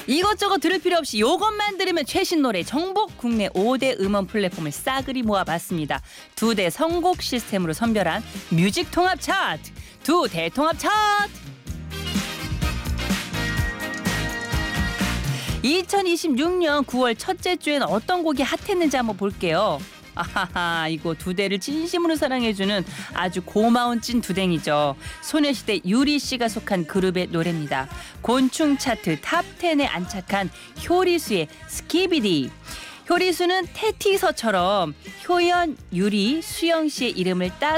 이것저것 들을 필요 없이 이것만 들으면 최신 노래 정복 국내 5대 음원 플랫폼을 싸그리 모아봤습니다. 2대 선곡 시스템으로 선별한 뮤직 통합 차트, 2대 통합 차트. 2026년 9월 첫째 주에는 어떤 곡이 핫했는지 한번 볼게요. 아하하, 이거 2대를 진심으로 사랑해주는 아주 고마운 찐 두댕이죠. 소녀시대 유리 씨가 속한 그룹의 노래입니다. 곤충 차트 탑10에 안착한 효리수의 스키비디. 효리수는 테티서처럼 효연, 유리, 수영 씨의 이름을 따